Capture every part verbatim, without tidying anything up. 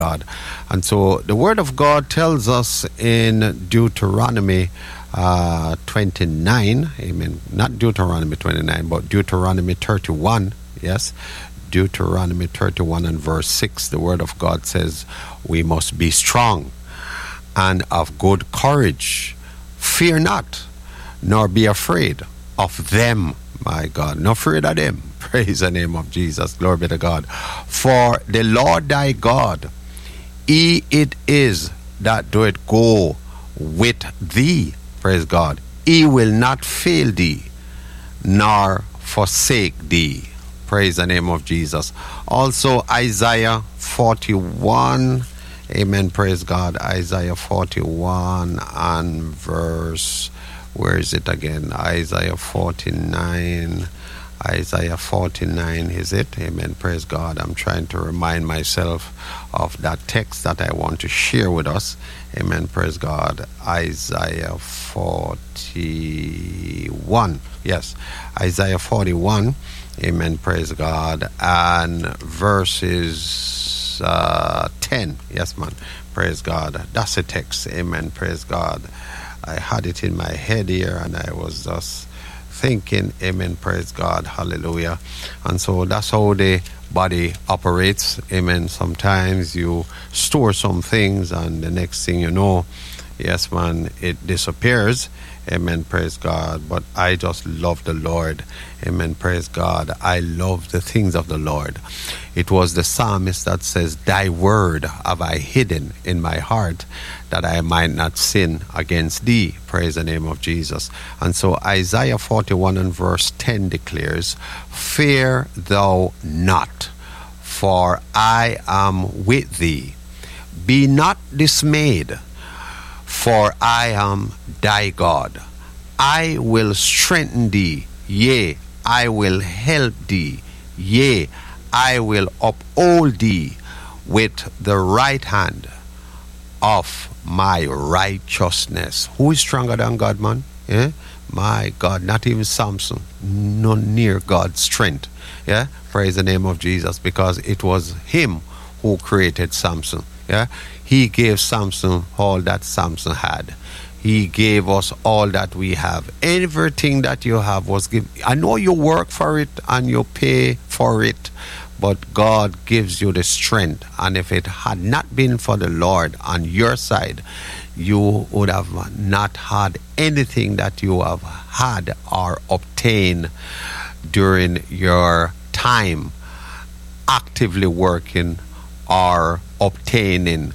God. And so the Word of God tells us in Deuteronomy uh, twenty-nine, amen, not Deuteronomy twenty-nine, but Deuteronomy thirty-one, yes, Deuteronomy thirty-one and verse six, the Word of God says, we must be strong and of good courage. Fear not, nor be afraid of them, my God. Not afraid of them. Praise the name of Jesus. Glory be to God. For the Lord thy God, he it is that doeth go with thee. Praise God. He will not fail thee, nor forsake thee. Praise the name of Jesus. Also Isaiah forty-one. Amen. Praise God. Isaiah forty-one and verse, where is it again? Isaiah forty-nine. Isaiah forty-nine, is it? Amen. Praise God. I'm trying to remind myself of that text that I want to share with us. Amen. Praise God. Isaiah forty-one. Yes. Isaiah forty-one. Amen. Praise God. And verses uh, ten. Yes, man. Praise God. That's the text. Amen. Praise God. I had it in my head here and I was just thinking, amen, praise God, hallelujah. And so that's how the body operates, amen. Sometimes you store some things and the next thing you know, yes, man, it disappears, amen, praise God. But I just love the Lord, amen, praise God. I love the things of the Lord. It was the psalmist that says, thy word have I hidden in my heart, that I might not sin against thee. Praise the name of Jesus. And so Isaiah forty-one and verse ten declares, fear thou not, for I am with thee. Be not dismayed, for I am thy God. I will strengthen thee, yea, I will help thee, yea, I will uphold thee with the right hand of my righteousness. Who is stronger than God, man? Yeah? My God, not even Samson, none near God's strength. Yeah, praise the name of Jesus, because it was him who created Samson. Yeah, he gave Samson all that Samson had. He gave us all that we have. Everything that you have was given. I know you work for it and you pay for it, but God gives you the strength. And if it had not been for the Lord on your side, you would have not had anything that you have had or obtained during your time actively working or obtaining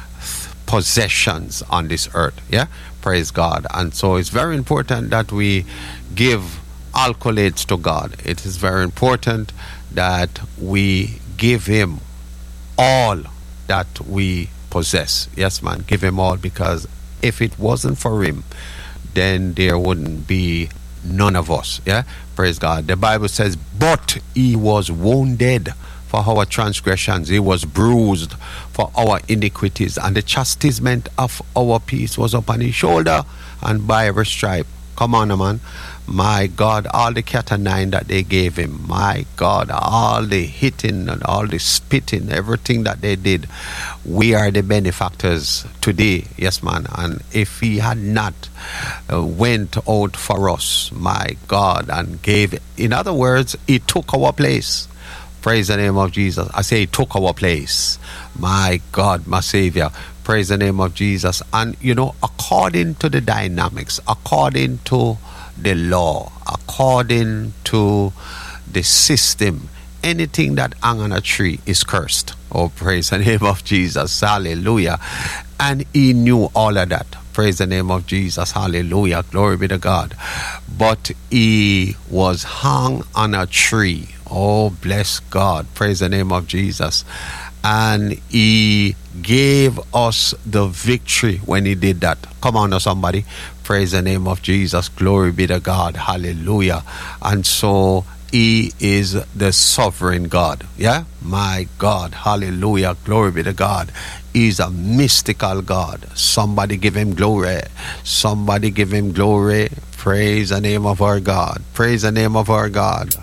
possessions on this earth. Yeah, praise God. And so it's very important that we give accolades to God. It is very important that we give him all that we possess. Yes, man, give him all, because if it wasn't for him, then there wouldn't be none of us. Yeah, praise God. The Bible says, but he was wounded for our transgressions, he was bruised for our iniquities, and the chastisement of our peace was upon his shoulder, and by every stripe. Come on, man. My God, all the cat and nine that they gave him, my God, all the hitting and all the spitting, everything that they did, we are the benefactors today. Yes, man. And if he had not uh, went out for us, my God, and gave, in other words, he took our place. Praise the name of Jesus. I say he took our place. My God, my Savior. Praise the name of Jesus. And, you know, according to the dynamics, according to the law, according to the system, anything that hang on a tree is cursed. Oh, praise the name of Jesus. Hallelujah. And he knew all of that. Praise the name of Jesus. Hallelujah. Glory be to God. But he was hung on a tree. Oh, bless God. Praise the name of Jesus. And he gave us the victory when he did that. Come on now, somebody. Praise the name of Jesus. Glory be to God. Hallelujah. And so he is the sovereign God. Yeah? My God. Hallelujah. Glory be to God. He's a mystical God. Somebody give him glory. Somebody give him glory. Praise the name of our God. Praise the name of our God.